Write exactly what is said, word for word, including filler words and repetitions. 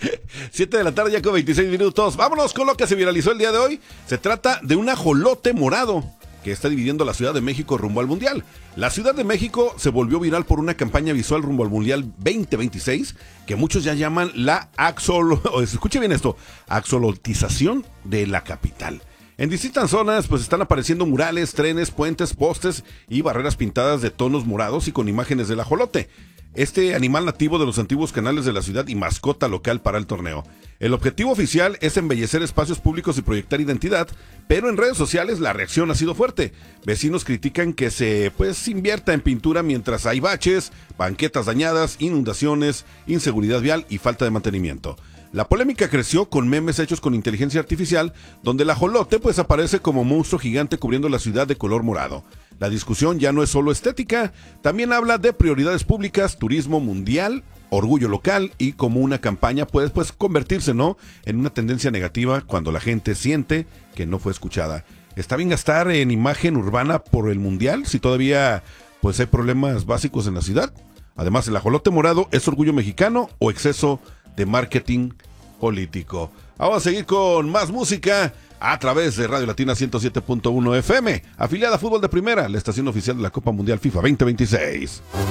siete de la tarde ya con veintiséis minutos. Vámonos con lo que se viralizó el día de hoy. Se trata de un ajolote morado que está dividiendo la Ciudad de México rumbo al Mundial. La Ciudad de México se volvió viral por una campaña visual rumbo al Mundial veinte veintiséis, que muchos ya llaman la axol... escuche bien esto, axolotización de la capital. En distintas zonas pues están apareciendo murales, trenes, puentes, postes y barreras pintadas de tonos morados y con imágenes del ajolote, este animal nativo de los antiguos canales de la ciudad y mascota local para el torneo. El objetivo oficial es embellecer espacios públicos y proyectar identidad, pero en redes sociales la reacción ha sido fuerte. Vecinos critican que se pues invierta en pintura mientras hay baches, banquetas dañadas, inundaciones, inseguridad vial y falta de mantenimiento. La polémica creció con memes hechos con inteligencia artificial, donde el ajolote pues aparece como monstruo gigante cubriendo la ciudad de color morado. La discusión ya no es solo estética, también habla de prioridades públicas, turismo mundial, orgullo local y como una campaña puede pues convertirse, ¿no?, en una tendencia negativa cuando la gente siente que no fue escuchada. ¿Está bien gastar en imagen urbana por el mundial si todavía pues hay problemas básicos en la ciudad? Además, ¿el ajolote morado es orgullo mexicano o exceso de marketing político? Vamos a seguir con más música a través de Radio Latina ciento siete punto uno F M, afiliada a Fútbol de Primera, la estación oficial de la Copa Mundial FIFA veinte veintiséis.